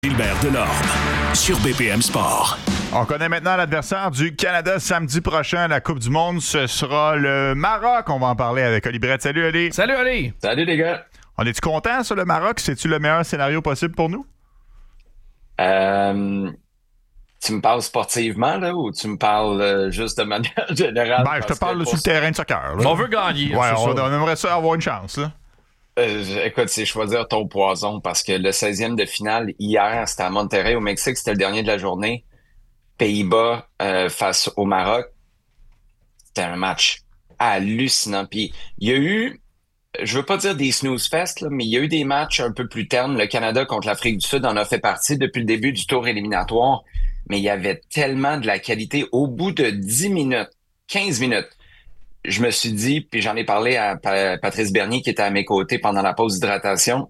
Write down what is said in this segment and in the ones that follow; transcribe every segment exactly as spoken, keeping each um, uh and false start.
Gilbert Delorme sur B P M Sport. On connaît maintenant l'adversaire du Canada samedi prochain à la Coupe du Monde. Ce sera le Maroc. On va en parler avec Oli Brett. Salut, Oli. Salut, Oli. Salut, les gars. On est-tu content sur le Maroc? C'est-tu le meilleur scénario possible pour nous? Euh, tu me parles sportivement, là, ou tu me parles euh, juste de manière générale? Ben, je te parle là, sur le terrain de soccer. Là. On veut gagner. Ouais, on, ça. on aimerait ça avoir une chance. Là. Euh, écoute, c'est choisir ton poison parce que le seizième de finale, hier, c'était à Monterrey, au Mexique. C'était le dernier de la journée. Pays-Bas euh, face au Maroc. C'était un match hallucinant. Puis, il y a eu, je veux pas dire des snooze fest, là, mais il y a eu des matchs un peu plus ternes. Le Canada contre l'Afrique du Sud en a fait partie depuis le début du tour éliminatoire. Mais il y avait tellement de la qualité. Au bout de dix minutes, quinze minutes, je me suis dit, puis j'en ai parlé à Pa- Patrice Bernier qui était à mes côtés pendant la pause d'hydratation.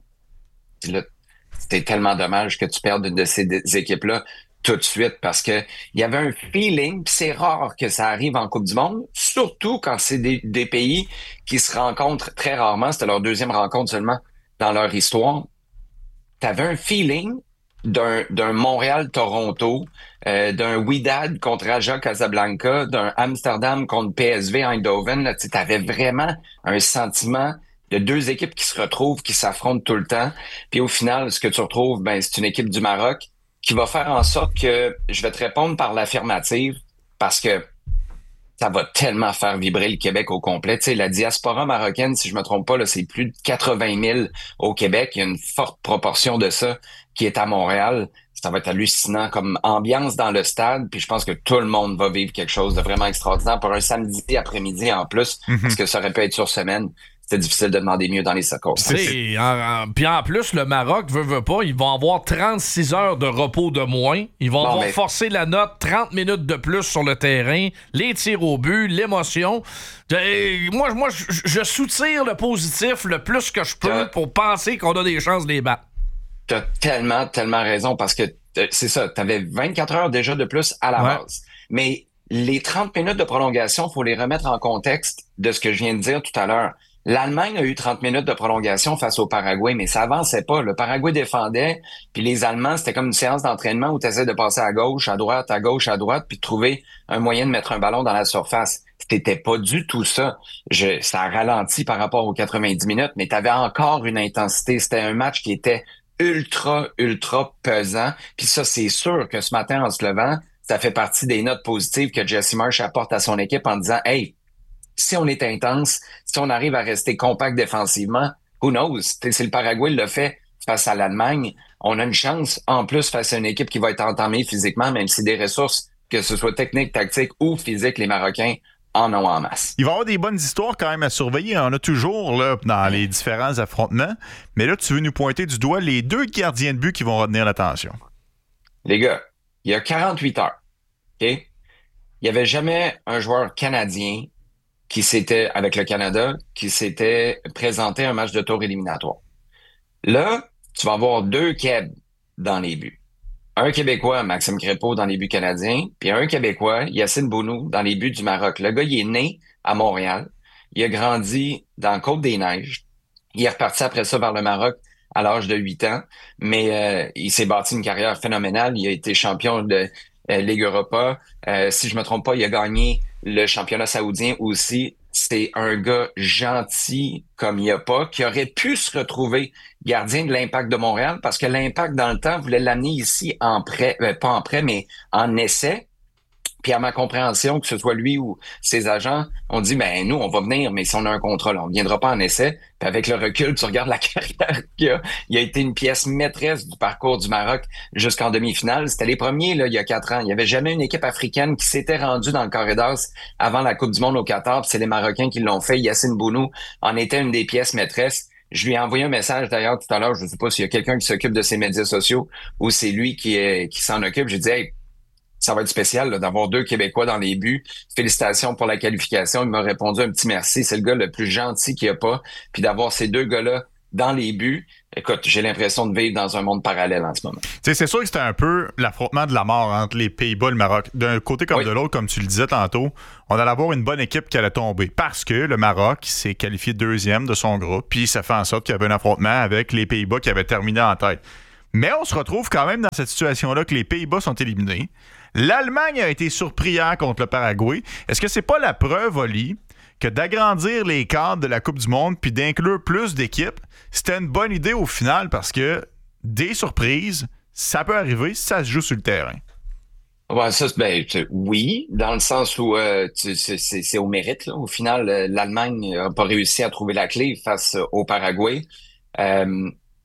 Là, c'était tellement dommage que tu perdes une de ces d- équipes-là tout de suite parce que il y avait un feeling, puis c'est rare que ça arrive en Coupe du Monde, surtout quand c'est des, des pays qui se rencontrent très rarement. C'était leur deuxième rencontre seulement dans leur histoire. T'avais un feeling d'un, d'un Montréal-Toronto, euh, d'un Wydad contre Raja Casablanca, d'un Amsterdam contre P S V Eindhoven. Là, tu avais vraiment un sentiment de deux équipes qui se retrouvent, qui s'affrontent tout le temps. Puis au final, ce que tu retrouves, ben c'est une équipe du Maroc qui va faire en sorte que je vais te répondre par l'affirmative parce que ça va tellement faire vibrer le Québec au complet. Tu sais, la diaspora marocaine, si je me trompe pas, là, c'est plus de quatre-vingt mille au Québec. Il y a une forte proportion de ça qui est à Montréal. Ça va être hallucinant comme ambiance dans le stade. Puis je pense que tout le monde va vivre quelque chose de vraiment extraordinaire pour un samedi après-midi en plus, mm-hmm. parce que ça aurait pu être sur semaine. C'était difficile de demander mieux dans les circonstances. Puis en, en, en plus, le Maroc, veut, veut pas, ils vont avoir trente-six heures de repos de moins. Ils vont bon, avoir mais... forcé la note, trente minutes de plus sur le terrain, les tirs au but, l'émotion. Et moi, moi je, je soutire le positif le plus que je peux T'as... pour penser qu'on a des chances de les battre. T'as tellement, tellement raison parce que c'est ça, t'avais vingt-quatre heures déjà de plus à la ouais. base. Mais les trente minutes de prolongation, il faut les remettre en contexte de ce que je viens de dire tout à l'heure. L'Allemagne a eu trente minutes de prolongation face au Paraguay, mais ça avançait pas. Le Paraguay défendait, puis les Allemands, c'était comme une séance d'entraînement où tu essaies de passer à gauche, à droite, à gauche, à droite, puis de trouver un moyen de mettre un ballon dans la surface. C'était pas du tout ça. Je, ça a ralenti par rapport aux quatre-vingt-dix minutes, mais tu avais encore une intensité. C'était un match qui était ultra, ultra pesant. Puis ça, c'est sûr que ce matin, en se levant, ça fait partie des notes positives que Jesse Marsh apporte à son équipe en disant « Hey, si on est intense, si on arrive à rester compact défensivement, who knows? Si le Paraguay le fait face à l'Allemagne, on a une chance en plus face à une équipe qui va être entamée physiquement, même si des ressources, que ce soit technique, tactique ou physique, les Marocains en ont en masse. Il va y avoir des bonnes histoires quand même à surveiller. On a toujours là dans les différents affrontements. Mais là, tu veux nous pointer du doigt les deux gardiens de but qui vont retenir l'attention. Les gars, il y a quarante-huit heures, OK? Il n'y avait jamais un joueur canadien qui s'était, avec le Canada, qui s'était présenté un match de tour éliminatoire. Là, tu vas avoir deux Keb dans les buts. Un Québécois, Maxime Crépeau, dans les buts canadiens, puis un Québécois, Yacine Bounou, dans les buts du Maroc. Le gars, il est né à Montréal. Il a grandi dans Côte-des-Neiges. Il est reparti après ça vers le Maroc à l'âge de huit ans, mais euh, il s'est bâti une carrière phénoménale. Il a été champion de euh, Ligue Europa. Euh, si je me trompe pas, il a gagné le championnat saoudien aussi. C'est un gars gentil comme il n'y a pas, qui aurait pu se retrouver gardien de l'Impact de Montréal parce que l'Impact, dans le temps, voulait l'amener ici en prêt, euh, pas en prêt, mais en essai. Puis à ma compréhension, que ce soit lui ou ses agents, on dit, ben nous, on va venir, mais si on a un contrat, là, on ne viendra pas en essai. Puis avec le recul, tu regardes la carrière qu'il a. Il a été une pièce maîtresse du parcours du Maroc jusqu'en demi-finale. C'était les premiers, là, il y a quatre ans. Il n'y avait jamais une équipe africaine qui s'était rendue dans le corridor avant la Coupe du Monde au Qatar. Puis c'est les Marocains qui l'ont fait. Yacine Bounou en était une des pièces maîtresses. Je lui ai envoyé un message d'ailleurs tout à l'heure. Je ne sais pas s'il y a quelqu'un qui s'occupe de ses médias sociaux ou c'est lui qui, est, qui s'en occupe. J'ai dit, hey, ça va être spécial là, d'avoir deux Québécois dans les buts. Félicitations pour la qualification. Il m'a répondu un petit merci. C'est le gars le plus gentil qu'il n'y a pas. Puis d'avoir ces deux gars-là dans les buts, écoute, j'ai l'impression de vivre dans un monde parallèle en ce moment. Tu sais, c'est sûr que c'était un peu l'affrontement de la mort entre les Pays-Bas et le Maroc. D'un côté comme oui. de l'autre, comme tu le disais tantôt, on allait avoir une bonne équipe qui allait tomber. Parce que le Maroc s'est qualifié deuxième de son groupe. Puis ça fait en sorte qu'il y avait un affrontement avec les Pays-Bas qui avaient terminé en tête. Mais on se retrouve quand même dans cette situation-là que les Pays-Bas sont éliminés. L'Allemagne a été surpris hier contre le Paraguay. Est-ce que c'est pas la preuve, Oli, que d'agrandir les cadres de la Coupe du Monde puis d'inclure plus d'équipes, c'était une bonne idée au final parce que des surprises, ça peut arriver si ça se joue sur le terrain? Ouais, ça, ben, oui, dans le sens où euh, c'est, c'est, c'est au mérite. Là. Au final, l'Allemagne n'a pas réussi à trouver la clé face au Paraguay. Euh,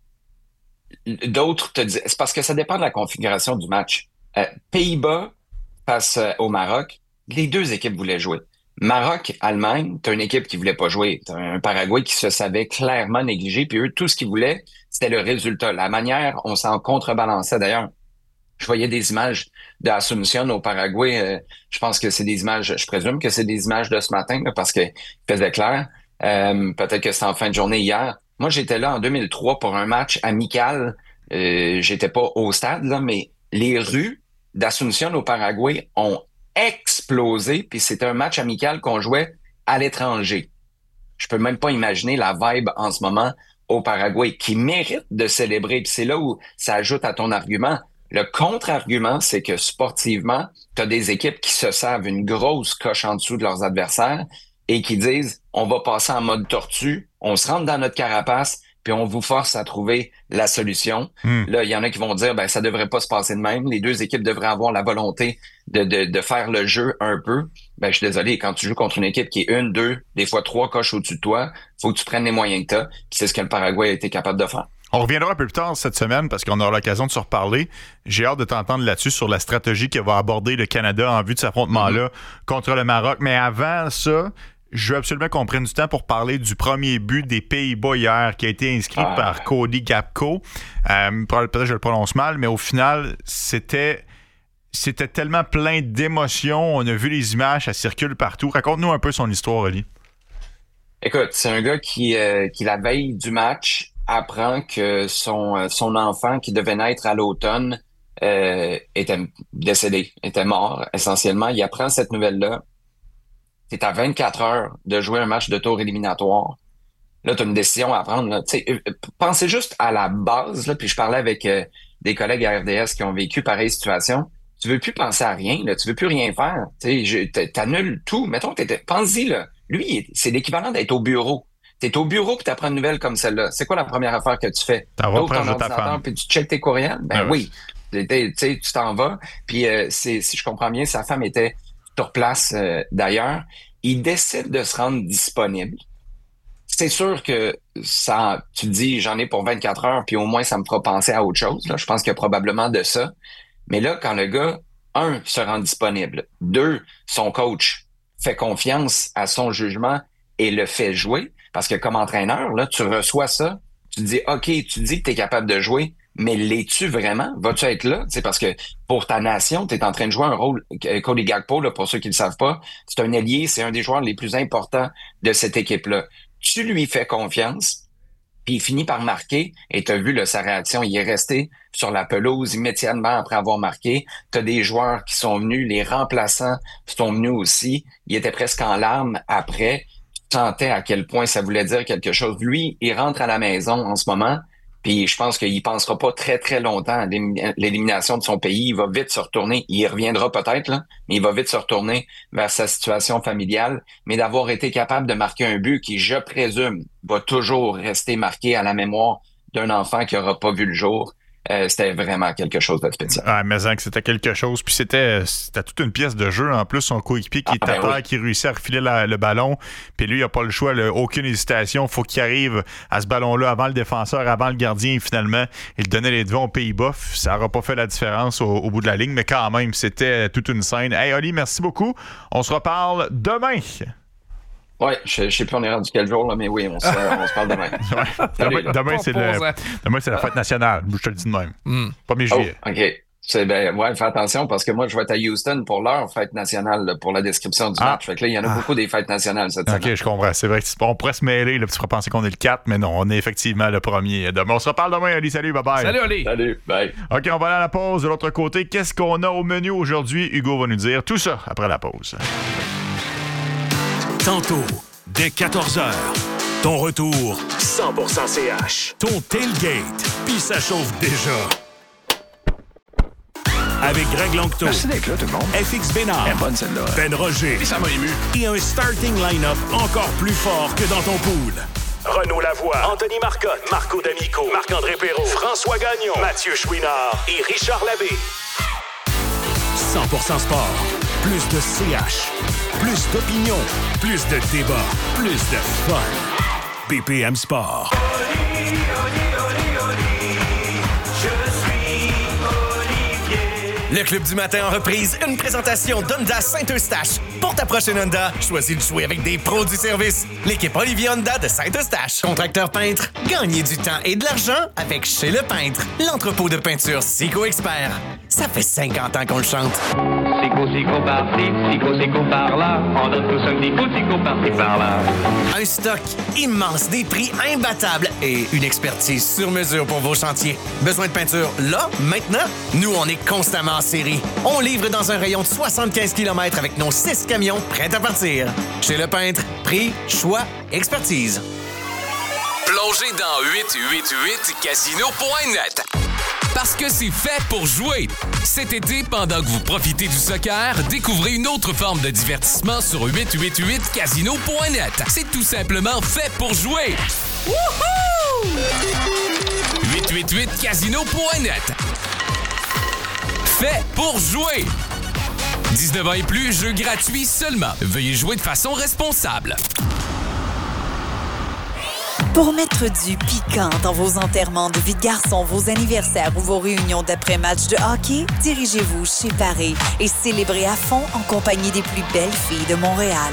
d'autres te disent, c'est parce que ça dépend de la configuration du match. Euh, Pays-Bas face au Maroc, les deux équipes voulaient jouer. Maroc-Allemagne, t'as une équipe qui voulait pas jouer. T'as un Paraguay qui se savait clairement négligé, puis eux, tout ce qu'ils voulaient, c'était le résultat. La manière, on s'en contrebalançait d'ailleurs. Je voyais des images de Asunción au Paraguay. Euh, je pense que c'est des images, je présume que c'est des images de ce matin, là, parce qu'il faisait clair. Euh, peut-être que c'est en fin de journée hier. Moi, j'étais là en deux mille trois pour un match amical. Euh, j'étais pas au stade, là, mais les rues d'Asunción au Paraguay ont explosé, puis c'était un match amical qu'on jouait à l'étranger. Je peux même pas imaginer la vibe en ce moment au Paraguay qui mérite de célébrer. Puis c'est là où ça ajoute à ton argument. Le contre-argument, c'est que sportivement, tu as des équipes qui se savent une grosse coche en dessous de leurs adversaires et qui disent « on va passer en mode tortue, on se rentre dans notre carapace, puis on vous force à trouver la solution. Mm. » Là, il y en a qui vont dire, ben ça devrait pas se passer de même. Les deux équipes devraient avoir la volonté de, de, de faire le jeu un peu. Ben, je suis désolé, quand tu joues contre une équipe qui est une, deux, des fois trois coches au-dessus de toi, faut que tu prennes les moyens que tu as. Puis c'est ce que le Paraguay a été capable de faire. On reviendra un peu plus tard cette semaine parce qu'on aura l'occasion de se reparler. J'ai hâte de t'entendre là-dessus sur la stratégie que va aborder le Canada en vue de cet affrontement-là mm-hmm. contre le Maroc. Mais avant ça, je veux absolument qu'on prenne du temps pour parler du premier but des Pays-Bas hier qui a été inscrit ah. par Cody Gakpo. Euh, peut-être que je le prononce mal, mais au final, c'était, c'était tellement plein d'émotions. On a vu les images, ça circule partout. Raconte-nous un peu son histoire, Oli. Écoute, c'est un gars qui, euh, qui la veille du match, apprend que son, son enfant qui devait naître à l'automne euh, était décédé, était mort essentiellement. Il apprend cette nouvelle-là. T'es à vingt-quatre heures de jouer un match de tour éliminatoire. Là, tu as une décision à prendre. Là. Euh, pensez juste à la base, là, puis je parlais avec euh, des collègues à R D S qui ont vécu pareille situation. Tu veux plus penser à rien, là, tu veux plus rien faire. Tu t'annules tout. Mettons, pense-y, là. Lui, c'est l'équivalent d'être au bureau. T'es au bureau puis t'apprends une nouvelle comme celle-là. C'est quoi la première affaire que tu fais? T'ouvres ton ordinateur puis tu checkes tes courriels? Ben ah oui. Tu sais, tu t'en vas. Puis euh, c'est, si je comprends bien, sa femme était sur place euh, d'ailleurs. Il décide de se rendre disponible. C'est sûr que ça, tu te dis, j'en ai pour vingt-quatre heures puis au moins ça me fera penser à autre chose. Là. Je pense qu'il y a probablement de ça. Mais là, quand le gars, un, se rend disponible. Deux, son coach fait confiance à son jugement et le fait jouer. Parce que comme entraîneur, là, tu reçois ça, tu te dis, OK, tu dis que tu es capable de jouer, mais l'es-tu vraiment? Vas-tu être là? C'est parce que pour ta nation, tu es en train de jouer un rôle. Cody Gakpo, là, pour ceux qui ne le savent pas, c'est un ailier, c'est un des joueurs les plus importants de cette équipe-là. Tu lui fais confiance, puis il finit par marquer, et tu as vu là, sa réaction, il est resté sur la pelouse immédiatement après avoir marqué. Tu as des joueurs qui sont venus, les remplaçants sont venus aussi. Il était presque en larmes après. Sentait à quel point ça voulait dire quelque chose. Lui, il rentre à la maison en ce moment, puis je pense qu'il pensera pas très, très longtemps à l'élimination de son pays. Il va vite se retourner. Il y reviendra peut-être, là, mais il va vite se retourner vers sa situation familiale. Mais d'avoir été capable de marquer un but qui, je présume, va toujours rester marqué à la mémoire d'un enfant qui aura pas vu le jour, Euh, c'était vraiment quelque chose de spécial. Ah, mais que c'était quelque chose. Puis c'était, c'était toute une pièce de jeu. En plus, son coéquipier qui ah, est à terre, oui. qui réussit à refiler la, le ballon. Puis lui, il n'a pas le choix, là, aucune hésitation. Il faut qu'il arrive à ce ballon-là avant le défenseur, avant le gardien. Et finalement, il donnait les devants aux Pays-Bas. Ça n'aura pas fait la différence au, au bout de la ligne. Mais quand même, c'était toute une scène. Hey, Oli, merci beaucoup. On se reparle demain. Oui, je ne sais plus on est rendu quel jour, là, mais oui, on se, on se parle demain. Ouais. Demain, demain, c'est le, demain, c'est la fête nationale. Je te le dis de même. Mm. premier juillet. Oh, OK. C'est, ben, ouais, fais attention parce que moi, je vais être à Houston pour leur fête nationale, là, pour la description du ah. match. Fait que là, il y en a ah. beaucoup des fêtes nationales cette semaine. OK, je comprends. C'est vrai qu'on pourrait se mêler, là, tu ferais penser qu'on est le quatre, mais non, on est effectivement le premier. Demain, on se reparle demain, Oli. Salut, bye-bye. Salut, Oli. Salut, bye. OK, on va aller à la pause. De l'autre côté, qu'est-ce qu'on a au menu aujourd'hui? Hugo va nous dire tout ça après la pause. Tantôt. Dès quatorze heures, ton retour cent pour cent C H. Ton tailgate, puis ça chauffe déjà. avec Greg Longto. Merci d'être là, tout le monde. F X Bénard. Elle est bonne, celle-là. Ben Roger. Ça m'a ému. Et un starting line-up encore plus fort que dans ton pool. Renaud Lavoie, Anthony Marcotte, Marco D'Amico, Marc-André Perrault, François Gagnon, Mathieu Chouinard et Richard Labbé. cent pour cent sport. Plus de C H. Plus d'opinion. Plus de débat. Plus de fun. B P M Sport. Oli, Oli, Oli, Oli, je suis Olivier. Le Club du matin en reprise, une présentation d'Honda Saint-Eustache. Pour ta prochaine Honda, choisis de jouer avec des pros du service. L'équipe Olivier Honda de Saint-Eustache. Contracteur peintre, gagnez du temps et de l'argent avec Chez Le Peintre. L'entrepôt de peinture Sico Expert. Ça fait cinquante ans qu'on le chante. Sico, sico par-ci, sico, sico par-là. On donne tous un petit coup, sico par-ci, par-là. Un stock immense, des prix imbattables et une expertise sur mesure pour vos chantiers. Besoin de peinture là, maintenant? Nous, on est constamment en série. On livre dans un rayon de soixante-quinze kilomètres avec nos six camions prêts à partir. Chez Le Peintre, prix, choix, expertise. Plongez dans huit huit huit casino point net. Parce que c'est fait pour jouer. Cet été, pendant que vous profitez du soccer, découvrez une autre forme de divertissement sur huit huit huit casino point net. C'est tout simplement fait pour jouer. Wouhou! huit huit huit casino point net. Fait pour jouer. dix-neuf ans et plus, jeu gratuit seulement. Veuillez jouer de façon responsable. Pour mettre du piquant dans vos enterrements de vie de garçon, vos anniversaires ou vos réunions d'après-match de hockey, dirigez-vous chez Paris et célébrez à fond en compagnie des plus belles filles de Montréal.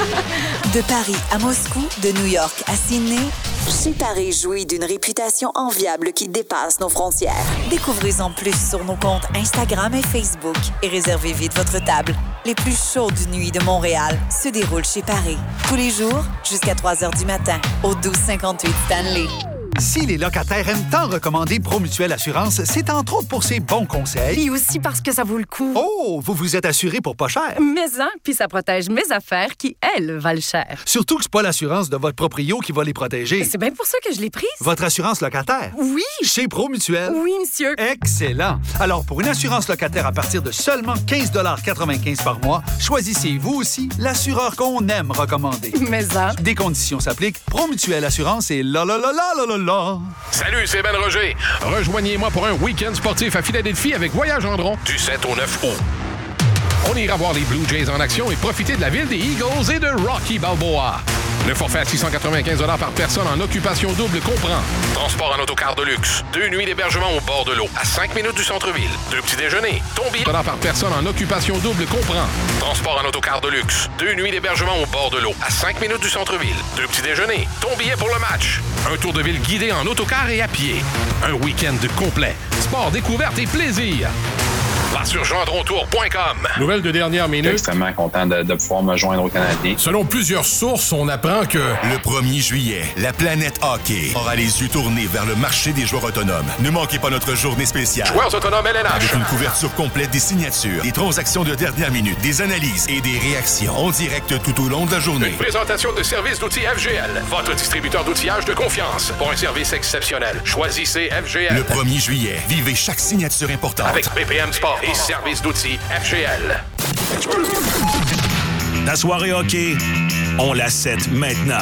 De Paris à Moscou, de New York à Sydney, chez Paris jouit d'une réputation enviable qui dépasse nos frontières. Découvrez-en plus sur nos comptes Instagram et Facebook et réservez vite votre table. Les plus chaudes nuits de Montréal se déroulent chez Paris. Tous les jours, jusqu'à trois heures du matin, au douze cinquante-huit Stanley. Si les locataires aiment tant recommander Promutuelle Assurance, c'est entre autres pour ses bons conseils. Et aussi parce que ça vaut le coup. Oh, vous vous êtes assuré pour pas cher. Mais hein, puis ça protège mes affaires qui, elles, valent cher. Surtout que c'est pas l'assurance de votre proprio qui va les protéger. C'est bien pour ça que je l'ai prise. Votre assurance locataire? Oui. Chez Promutuelle? Oui, monsieur. Excellent. Alors, pour une assurance locataire à partir de seulement quinze quatre-vingt-quinze par mois, choisissez vous aussi l'assureur qu'on aime recommander. Mais hein. Des conditions s'appliquent. Promutuelle Assurance et la la la la la la la. Salut, c'est Ben Roger. Rejoignez-moi pour un week-end sportif à Philadelphie avec Voyage Gendron du sept au neuf août. On ira voir les Blue Jays en action et profiter de la ville des Eagles et de Rocky Balboa. Le forfait à six cent quatre-vingt-quinze dollars par personne en occupation double comprend transport en autocar de luxe, deux nuits d'hébergement au bord de l'eau, à cinq minutes du centre-ville, deux petits déjeuners, ton billet dollars par personne en occupation double comprend transport en autocar de luxe, deux nuits d'hébergement au bord de l'eau, à cinq minutes du centre-ville, deux petits déjeuners, ton billet pour le match, un tour de ville guidé en autocar et à pied, un week-end complet, sport, découverte et plaisir. Place sur gendron tour point com. Nouvelle de dernière minute. Je suis extrêmement content de, de pouvoir me joindre aux Canadiens. Selon plusieurs sources, on apprend que... Le premier juillet, la planète hockey aura les yeux tournés vers le marché des joueurs autonomes. Ne manquez pas notre journée spéciale. Joueurs autonomes L N H. Avec une couverture complète des signatures, des transactions de dernière minute, des analyses et des réactions en direct tout au long de la journée. Une présentation de service d'outils F G L. Votre distributeur d'outillage de confiance. Pour un service exceptionnel, choisissez F G L. Le premier juillet, vivez chaque signature importante. Avec B P M Sport et service d'outils F G L. Ta soirée hockey, on la set maintenant.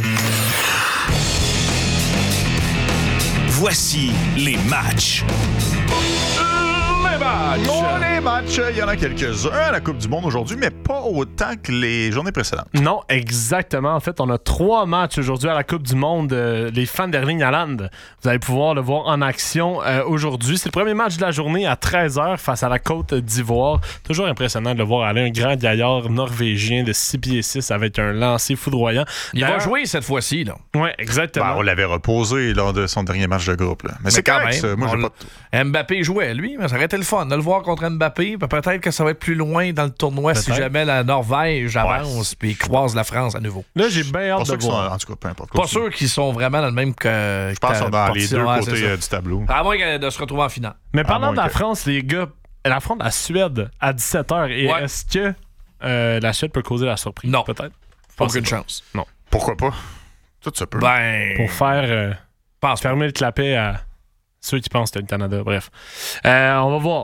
Voici les matchs. Les matchs! Oh, les matchs! Il y en a quelques-uns à la Coupe du Monde aujourd'hui, mais pas autant que les journées précédentes. Non, exactement. En fait, on a trois matchs aujourd'hui à la Coupe du Monde. Euh, les fans d'Erling Haaland, vous allez pouvoir le voir en action euh, aujourd'hui. C'est le premier match de la journée à treize heures face à la Côte d'Ivoire. Toujours impressionnant de le voir aller, un grand gaillard norvégien de six pieds six avec un lancer foudroyant. Il va jouer cette fois-ci, là. Oui, exactement. Ben, on l'avait reposé lors de son dernier match de groupe. Là. Mais, mais c'est quand même. Ça. Moi, on j'ai pas... Mbappé jouait, lui, mais ça aurait été le fun de le voir contre Mbappé. Peut-être que ça va être plus loin dans le tournoi peut-être. Si jamais la Norvège avance puis croise la France à nouveau. Là, j'ai bien hâte de voir. Sont, en tout cas, peu importe. Pas sûr qu'ils sont vraiment dans le même que. Je pense qu'ils sont dans les deux côtés euh, du tableau. À moins de se retrouver en finale. Mais parlant de la que... France, les gars, elle affronte la Suède à dix-sept heures. Et ouais. Est-ce que euh, la Suède peut causer la surprise? Non. Peut-être. Aucune chance. Non. Pourquoi pas? Tout ça peut. Ben. Pour faire. Euh, fermer le clapet à. Ceux qui pensent que c'est le Canada, bref. Euh, on va voir.